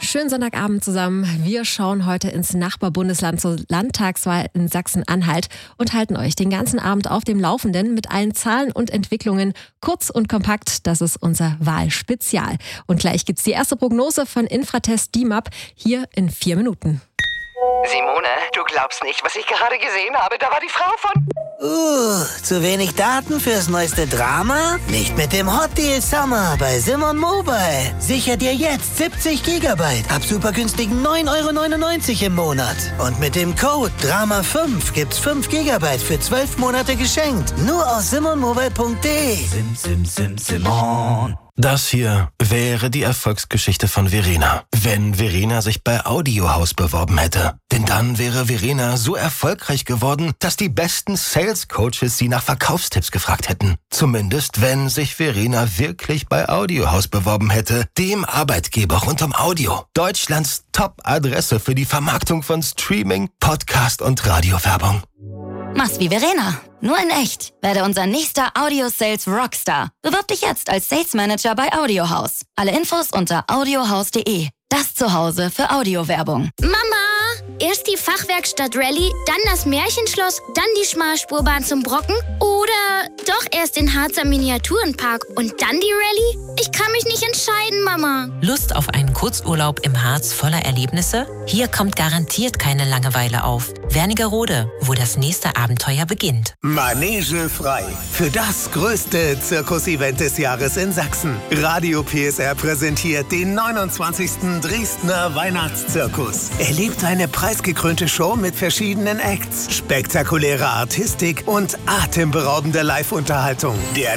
Schönen Sonntagabend zusammen. Wir schauen heute ins Nachbarbundesland zur Landtagswahl in Sachsen-Anhalt und halten euch den ganzen Abend auf dem Laufenden mit allen Zahlen und Entwicklungen. Kurz und kompakt, das ist unser Wahlspezial. Und gleich gibt's die erste Prognose von Infratest DIMAP hier in 4 Minuten. Simone, du glaubst nicht, was ich gerade gesehen habe. Da war die Frau von... Zu wenig Daten fürs neueste Drama? Nicht mit dem Hot Deal Summer bei Simon Mobile. Sicher dir jetzt 70 Gigabyte ab super günstigen 9,99 € im Monat. Und mit dem Code DRAMA5 gibt's 5 Gigabyte für 12 Monate geschenkt. Nur aus simonmobile.de. Simon. Das hier wäre die Erfolgsgeschichte von Verena, wenn Verena sich bei Audiohaus beworben hätte. Denn dann wäre Verena so erfolgreich geworden, dass die besten Sales Coaches sie nach Verkaufstipps gefragt hätten. Zumindest, wenn sich Verena wirklich bei Audiohaus beworben hätte, dem Arbeitgeber rund um Audio. Deutschlands Top-Adresse für die Vermarktung von Streaming, Podcast und Radiowerbung. Mach's wie Verena, nur in echt. Werde unser nächster Audio-Sales Rockstar. Bewirb dich jetzt als Sales Manager bei Audiohaus. Alle Infos unter audiohaus.de. Das Zuhause für Audiowerbung. Mama! Erst die Fachwerkstatt Rallye, dann das Märchenschloss, dann die Schmalspurbahn zum Brocken oder doch erst den Harzer Miniaturenpark und dann die Rallye? Ich kann mich nicht entscheiden, Mama. Lust auf einen Kurzurlaub im Harz voller Erlebnisse? Hier kommt garantiert keine Langeweile auf. Wernigerode, wo das nächste Abenteuer beginnt. Manege frei. Für das größte Zirkus-Event des Jahres in Sachsen. Radio PSR präsentiert den 29. Dresdner Weihnachtszirkus. Erlebt eine preisgekrönte Show mit verschiedenen Acts, spektakulärer Artistik und atemberaubender Live-Unterhaltung. Der